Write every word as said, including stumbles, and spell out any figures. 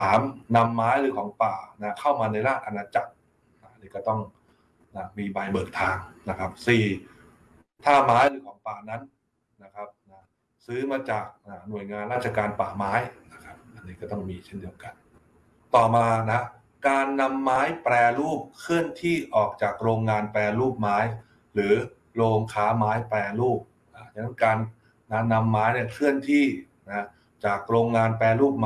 ามนำไม้หรือของป่านะเข้ามาในราชอาณาจักรอันนี้ก็ต้องนะมีใบเบิกทางนะครับสี่ถ้าไม้หรือของป่านั้นนะครับนะซื้อมาจากหน่วยงานราชการป่าไม้นะครับอันนี้ก็ต้องมีเช่นเดียวกันต่อมานะการนำไม้แปรรูปเคลื่อนที่ออกจากโรงงานแปรรูปไม้หรือโรงค้าไม้แปรรูปดังนั้นการนำไม้เนี่ยเคลื่อนที่นะจากโรงงานแปรรูป